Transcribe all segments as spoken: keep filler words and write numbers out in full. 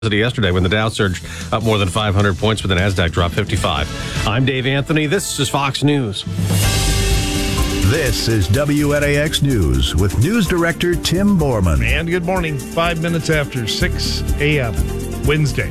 yesterday when the Dow surged up more than five hundred points, but the NASDAQ dropped fifty-five. I'm Dave Anthony. This is Fox News. This is W N A X News with News Director Tim Borman. And good morning. Five minutes after six a.m. Wednesday,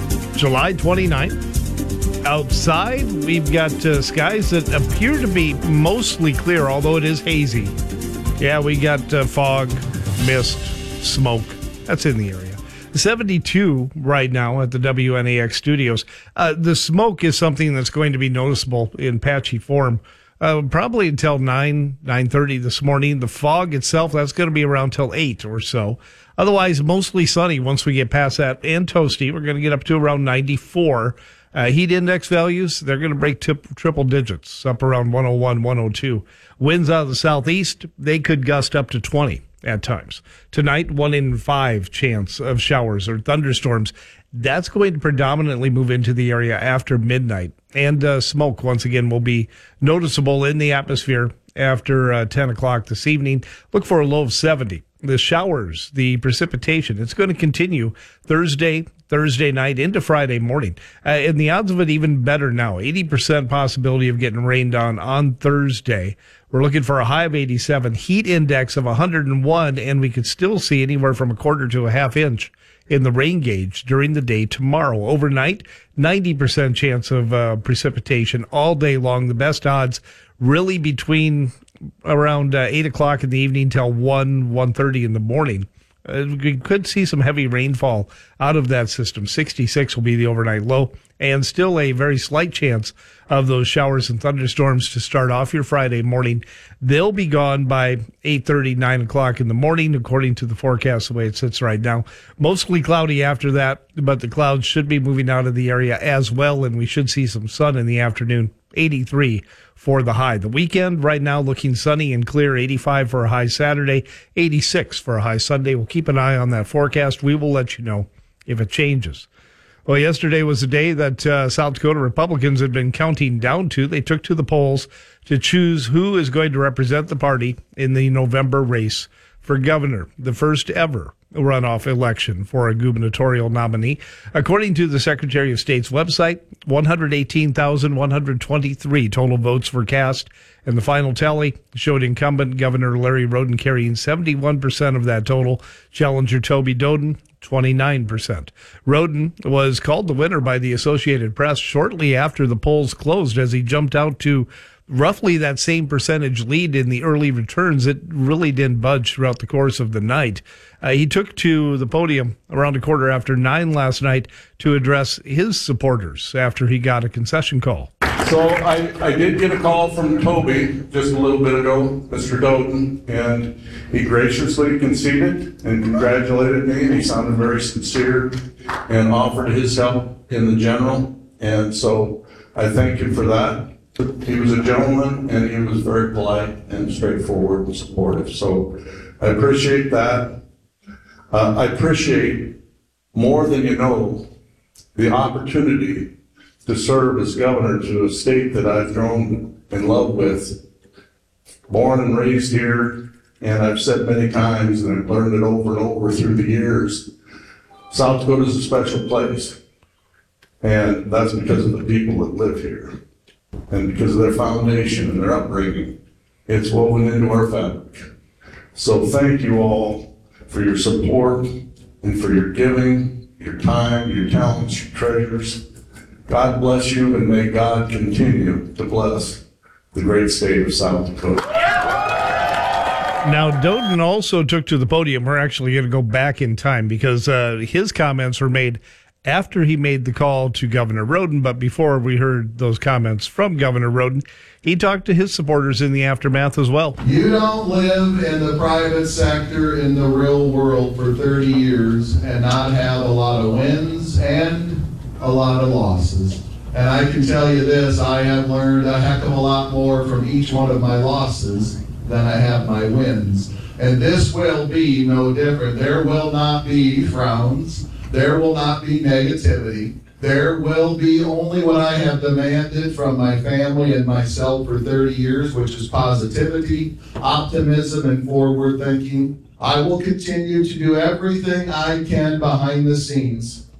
July twenty-ninth. Outside, we've got uh, skies that appear to be mostly clear, although it is hazy. Yeah, we got uh, fog, mist, smoke. That's in the area. seventy-two right now at the W N A X studios. Uh, the smoke is something that's going to be noticeable in patchy form uh, probably until nine, nine thirty this morning. The fog itself, that's going to be around till eight or so. Otherwise, mostly sunny once we get past that, and toasty. We're going to get up to around ninety-four. Uh, heat index values, they're going to break tip, triple digits, up around one oh one, one oh two. Winds out of the southeast, they could gust up to twenty. At times. Tonight, one in five chance of showers or thunderstorms. That's going to predominantly move into the area after midnight. And uh, smoke, once again, will be noticeable in the atmosphere after uh, ten o'clock this evening. Look for a low of seventy. The showers, the precipitation, it's going to continue Thursday, Thursday night into Friday morning. Uh, and the odds of it even better now. eighty percent possibility of getting rained on on Thursday. We're looking for a high of eighty-seven, heat index of one hundred one, and we could still see anywhere from a quarter to a half inch in the rain gauge during the day tomorrow. Overnight, ninety percent chance of uh, precipitation all day long. The best odds really between around uh, eight o'clock in the evening till one, one thirty in the morning. Uh, we could see some heavy rainfall out of that system. sixty-six will be the overnight low, and still a very slight chance of those showers and thunderstorms to start off your Friday morning. They'll be gone by eight thirty, nine o'clock in the morning, according to the forecast, the way it sits right now. Mostly cloudy after that, but the clouds should be moving out of the area as well, and we should see some sun in the afternoon. eighty-three for the high. The weekend right now looking sunny and clear, eighty-five for a high Saturday, eighty-six for a high Sunday. We'll keep an eye on that forecast. We will let you know if it changes. Well, yesterday was a day that uh, South Dakota Republicans had been counting down to. They took to the polls to choose who is going to represent the party in the November race for governor, the first ever runoff election for a gubernatorial nominee. According to the Secretary of State's website, one hundred eighteen thousand one hundred twenty-three total votes were cast, and the final tally showed incumbent Governor Larry Roden carrying seventy-one percent of that total, challenger Toby Doden twenty-nine percent. Roden was called the winner by the Associated Press shortly after the polls closed as he jumped out to roughly that same percentage lead in the early returns. It really didn't budge throughout the course of the night. Uh, he took to the podium around a quarter after nine last night to address his supporters after he got a concession call. So I, I did get a call from Toby just a little bit ago, Mister Doden, and he graciously conceded and congratulated me, and he sounded very sincere and offered his help in the general, and so I thank him for that. He was a gentleman, and he was very polite and straightforward and supportive, so I appreciate that. Uh, I appreciate more than you know the opportunity to serve as governor to a state that I've grown in love with, born and raised here, and I've said many times, and I've learned it over and over through the years, South Dakota is a special place, and that's because of the people that live here, and because of their foundation and their upbringing. It's woven into our fabric. So thank you all for your support and for your giving, your time, your talents, your treasures. God bless you, and may God continue to bless the great state of South Dakota. Now, Doden also took to the podium. We're actually going to go back in time because uh, his comments were made after he made the call to Governor Roden, but before we heard those comments from Governor Roden, he talked to his supporters in the aftermath as well. You don't live in the private sector in the real world for thirty years and not have a lot of wins and a lot of losses. And I can tell you this, I have learned a heck of a lot more from each one of my losses than I have my wins. And this will be no different. There will not be frowns. There will not be negativity. There will be only what I have demanded from my family and myself for thirty years, which is positivity, optimism, and forward thinking. I will continue to do everything I can behind the scenes